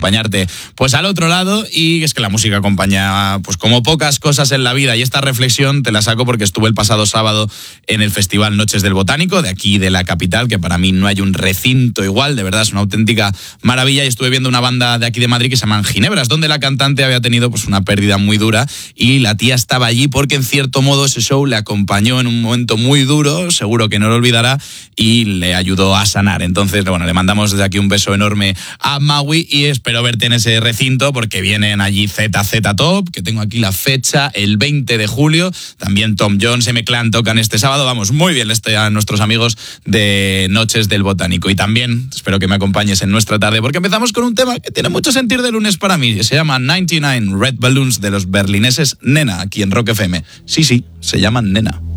acompañarte pues al otro lado, y es que la música acompaña pues como pocas cosas en la vida, y esta reflexión te la saco porque estuve el pasado sábado en el Festival Noches del Botánico de aquí de la capital, que para mí no hay un recinto igual, de verdad es una auténtica maravilla, y estuve viendo una banda de aquí de Madrid que se llaman Ginebras, donde la cantante había tenido pues una pérdida muy dura, y la tía estaba allí porque en cierto modo ese show le acompañó en un momento muy duro, seguro que no lo olvidará, y le ayudó a sanar. Entonces, bueno, le mandamos desde aquí un beso enorme a Maui, y espero verte en ese recinto porque vienen allí ZZ Top, que tengo aquí la fecha, el 20 de julio, también Tom Jones, M-Clan tocan este sábado, vamos, muy bien a nuestros amigos de Noches del Botánico. Y también espero que me acompañes en nuestra tarde porque empezamos con un tema que tiene mucho sentido de lunes para mí, se llama 99 Red Balloons de los berlineses Nena, aquí en Rock FM. Sí, se llaman Nena.